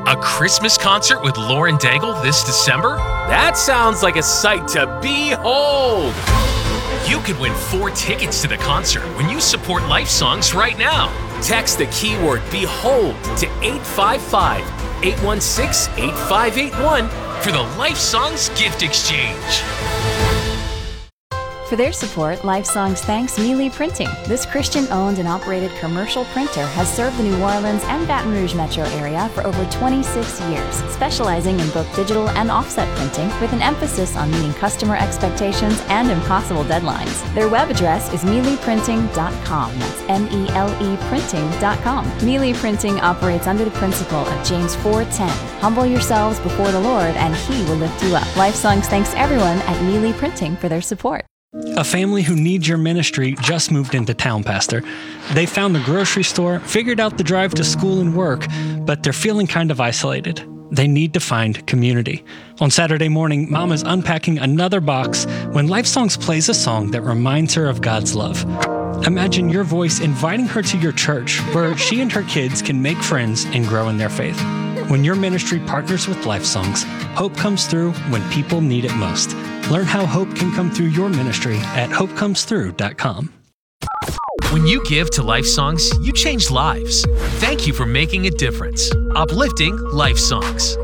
A Christmas concert with Lauren Daigle this December? That sounds like a sight to behold! You could win 4 tickets to the concert when you support Life Songs right now. Text the keyword BEHOLD to 855-816-8581 for the Life Songs gift exchange. For their support, Life Songs thanks Mealy Printing. This Christian-owned and operated commercial printer has served the New Orleans and Baton Rouge metro area for over 26 years, specializing in both digital and offset printing with an emphasis on meeting customer expectations and impossible deadlines. Their web address is mealyprinting.com. That's MELE printing.com. Mealy Printing operates under the principle of James 4:10. Humble yourselves before the Lord, and He will lift you up. Life Songs thanks everyone at Mealy Printing for their support. A family who needs your ministry just moved into town, Pastor. They found the grocery store, figured out the drive to school and work, but they're feeling kind of isolated. They need to find community. On Saturday morning, Mom is unpacking another box when Life Songs plays a song that reminds her of God's love. Imagine your voice inviting her to your church, where she and her kids can make friends and grow in their faith. When your ministry partners with Life Songs, hope comes through when people need it most. Learn how hope can come through your ministry at hopecomesthrough.com. When you give to Life Songs, you change lives. Thank you for making a difference. Uplifting Life Songs.